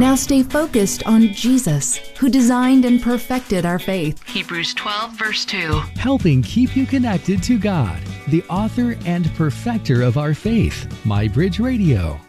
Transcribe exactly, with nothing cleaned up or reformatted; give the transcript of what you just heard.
Now stay focused on Jesus, who designed and perfected our faith. Hebrews twelve, verse two. Helping keep you connected to God, the author and perfecter of our faith. MyBridge Radio.